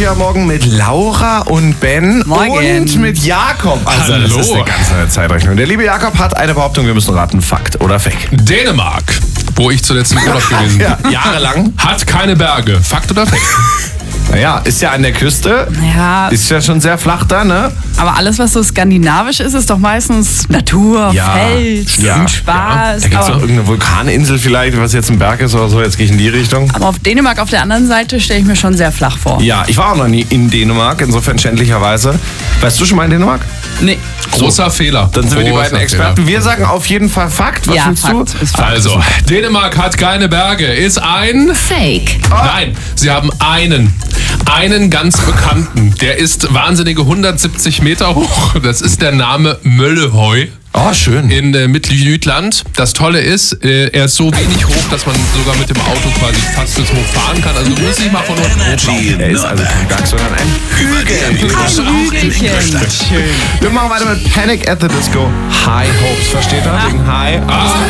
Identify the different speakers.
Speaker 1: hier morgen mit Laura und Ben.
Speaker 2: Morgen.
Speaker 1: Und mit Jakob. Also,
Speaker 3: Hallo.
Speaker 1: das ist eine ganz neue Zeitrechnung. Der liebe Jakob hat eine Behauptung, wir müssen raten, Fakt oder Fake.
Speaker 3: Dänemark, wo ich zuletzt im Urlaub gewesen bin,
Speaker 1: Ja, jahrelang.
Speaker 3: hat keine Berge. Fakt oder Fake?
Speaker 1: Naja, ist ja an der Küste.
Speaker 2: Ja,
Speaker 1: Ist ja schon sehr flach da, ne?
Speaker 2: aber alles, was so skandinavisch ist, ist doch meistens Natur,
Speaker 1: Ja,
Speaker 2: Fels
Speaker 1: ja,
Speaker 2: und Spaß.
Speaker 1: Da gibt es doch
Speaker 2: aber,
Speaker 1: irgendeine Vulkaninsel vielleicht, was jetzt ein Berg ist oder so. Jetzt gehe ich in die Richtung.
Speaker 2: aber auf Dänemark auf der anderen Seite stelle ich mir schon sehr flach vor.
Speaker 1: Ja, ich war auch noch nie in Dänemark, insofern schändlicherweise. Warst du schon mal in Dänemark?
Speaker 2: Nee.
Speaker 3: Großer Fehler.
Speaker 1: Dann sind wir die beiden
Speaker 3: Großer
Speaker 1: Experten.
Speaker 3: Fehler.
Speaker 1: Wir sagen auf jeden Fall Fakt. Was
Speaker 2: Ja,
Speaker 1: willst
Speaker 2: Fakt
Speaker 1: du?
Speaker 2: ist Fakt.
Speaker 3: Also, Dänemark hat keine Berge. Ist ein...
Speaker 4: Fake.
Speaker 3: Nein, sie haben einen ganz bekannten. Der ist wahnsinnige 170 Meter hoch. Das ist der Name Møllehøj
Speaker 1: Oh, schön.
Speaker 3: in Mitteljütland. Das Tolle ist, er ist so wenig hoch, dass man sogar mit dem Auto quasi fast bis hoch fahren kann. Also du musst nicht mal von unten hochlaufen.
Speaker 1: Er ist also kein Berg, sondern ein Hügel.
Speaker 2: Schön.
Speaker 1: Wir machen weiter mit Panic at the Disco. High Hopes, versteht ihr? Wegen High.